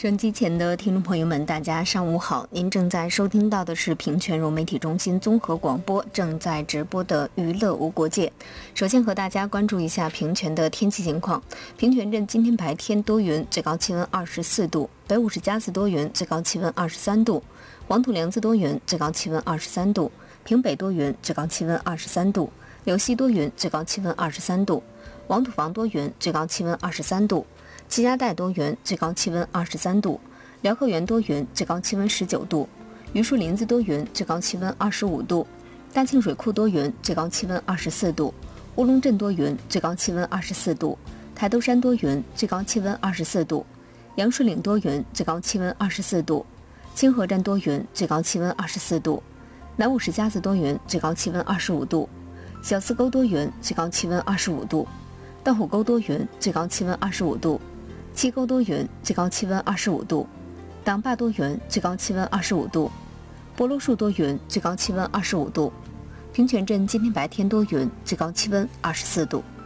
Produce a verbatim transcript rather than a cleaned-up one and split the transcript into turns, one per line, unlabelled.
收音机前的听众朋友们，大家上午好！您正在收听到的是平泉融媒体中心综合广播正在直播的娱乐无国界。首先和大家关注一下平泉的天气情况。平泉镇今天白天多云，最高气温二十四度；北五市佳子多云，最高气温二十三度；黄土梁子多云，最高气温二十三度；平北多云，最高气温二十三度；柳溪多云，最高气温二十三度；王土房多云，最高气温二十三度；齐家岱多云，最高气温二十三度；辽河源多云，最高气温十九度；榆树林子多云，最高气温二十五度；大庆水库多云，最高气温二十四度；乌龙镇多云，最高气温二十四度；台兜山多云，最高气温二十四度；杨树岭多云，最高气温二十四度；清河站多云，最高气温二十四度；南五市佳子多云，最高气温二十五度；小四沟多云，最高气温二十五度；荡虎沟多云，最高气温二十五度；七沟多云，最高气温二十五度；党坝多云，最高气温二十五度；柏罗树多云，最高气温二十五度；平泉镇今天白天多云，最高气温二十四度。